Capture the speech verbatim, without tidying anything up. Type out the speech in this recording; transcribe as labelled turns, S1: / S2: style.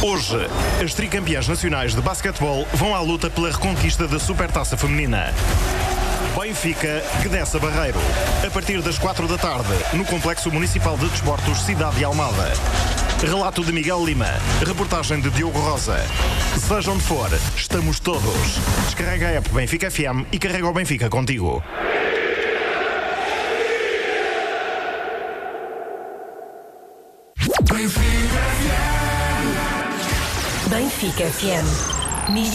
S1: Hoje, as tricampeãs nacionais de basquetebol vão à luta pela reconquista da Supertaça Feminina. Benfica, Gdessa Barreiro. A partir das quatro da tarde, no Complexo Municipal de Desportos Cidade de Almada. Relato de Miguel Lima. Reportagem de Diogo Rosa. Seja onde for, estamos todos. Descarrega a app Benfica F M e carrega o Benfica contigo.
S2: Benfica F M.